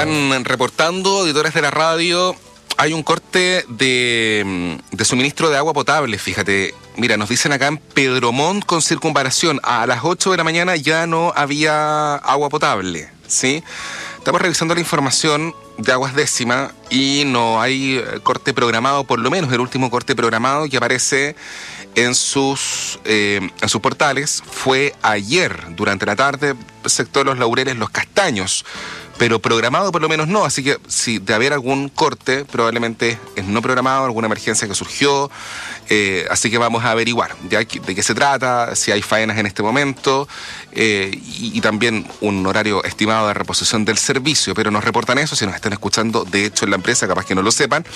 están reportando auditores de la radio. Hay un corte de suministro de agua potable, fíjate. Mira, nos dicen acá en Pedro Montt con Circunvalación, a las 8 de la mañana ya no había agua potable, ¿sí? Estamos revisando la información de Aguas Décima y no hay corte programado, por lo menos el último corte programado que aparece en sus portales fue ayer, durante la tarde, sector Los Laureles, Los Castaños, pero programado por lo menos no, así que si de haber algún corte, probablemente es no programado, alguna emergencia que surgió, así que vamos a averiguar ya de qué se trata, si hay faenas en este momento, y también un horario estimado de reposición del servicio, pero nos reportan eso, si nos están escuchando, de hecho en la empresa, capaz que no lo sepan.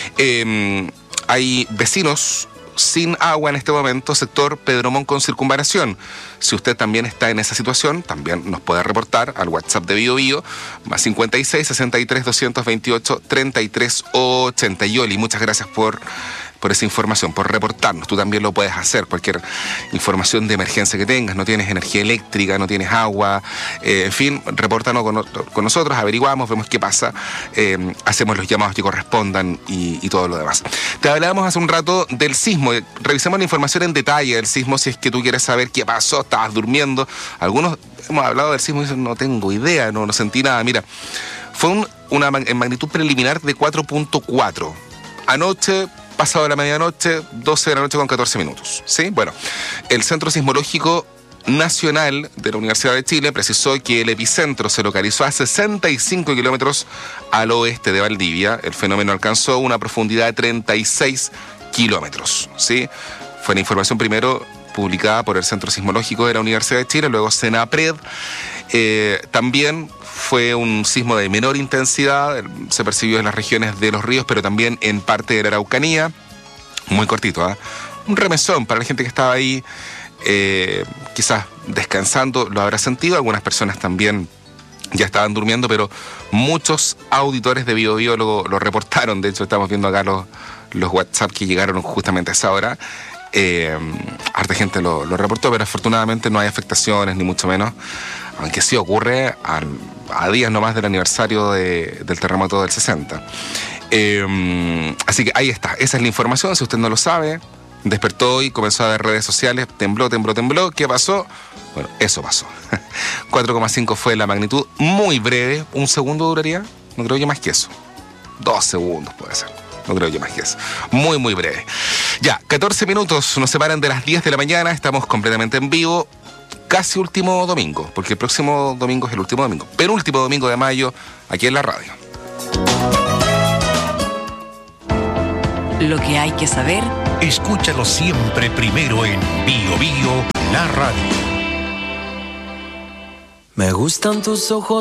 Hay vecinos sin agua en este momento, sector Pedro Montt con Circunvalación. Si usted también está en esa situación, también nos puede reportar al WhatsApp de Bio Bio, más 56 63 228 33 80. Yoli, muchas gracias por esa información, por reportarnos. Tú también lo puedes hacer, cualquier información de emergencia que tengas, no tienes energía eléctrica, no tienes agua, en fin, repórtanos con nosotros, averiguamos, vemos qué pasa, hacemos los llamados que correspondan y todo lo demás. Te hablábamos hace un rato del sismo, revisemos la información en detalle del sismo si es que tú quieres saber qué pasó, estabas durmiendo. Algunos hemos hablado del sismo y dicen, no tengo idea, no sentí nada. Mira, fue en magnitud preliminar de 4.4. Anoche, pasado la medianoche, 12 de la noche con 14 minutos, ¿sí? Bueno, el Centro Sismológico Nacional de la Universidad de Chile precisó que el epicentro se localizó a 65 kilómetros al oeste de Valdivia. El fenómeno alcanzó una profundidad de 36 kilómetros, ¿sí? Fue la información primero publicada por el Centro Sismológico de la Universidad de Chile, luego Senapred. También fue un sismo de menor intensidad, se percibió en las regiones de Los Ríos, pero también en parte de la Araucanía. Muy cortito, ¿eh? Un remesón para la gente que estaba ahí, quizás descansando, lo habrá sentido. Algunas personas también ya estaban durmiendo, pero muchos auditores de Bio Bio lo reportaron. De hecho, estamos viendo acá los WhatsApp que llegaron justamente a esa hora. Harta gente lo reportó, pero afortunadamente no hay afectaciones, ni mucho menos, aunque sí ocurre a días nomás del aniversario del terremoto del 60. Así que ahí está, esa es la información. Si usted no lo sabe, despertó hoy, comenzó a ver redes sociales, tembló, ¿qué pasó? Bueno, eso pasó. 4,5 fue la magnitud, muy breve, un segundo duraría, no creo yo más que eso, 2 segundos puede ser. No creo yo más que eso. Muy, muy breve. Ya, 14 minutos nos separan de las 10 de la mañana. Estamos completamente en vivo. Casi último domingo, porque el próximo domingo es el último domingo. Penúltimo domingo de mayo, aquí en la radio. Lo que hay que saber. Escúchalo siempre primero en Bio Bio, la radio. Me gustan tus ojos.